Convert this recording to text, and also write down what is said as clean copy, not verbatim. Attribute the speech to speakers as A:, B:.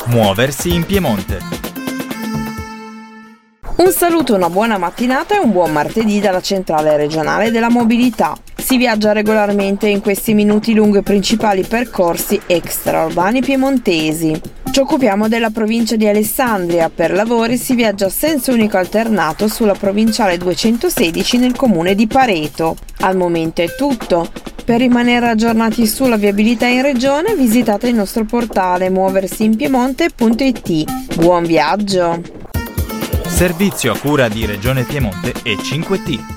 A: Muoversi in Piemonte.
B: Un saluto, una buona mattinata e un buon martedì dalla Centrale Regionale della Mobilità. Si viaggia regolarmente in questi minuti lungo i principali percorsi extraurbani piemontesi. Ci occupiamo della provincia di Alessandria. Per lavori si viaggia a senso unico alternato sulla provinciale 216 nel comune di Pareto. Al momento è tutto. Per rimanere aggiornati sulla viabilità in regione visitate il nostro portale muoversiinpiemonte.it. Buon viaggio!
A: Servizio a cura di Regione Piemonte e 5T.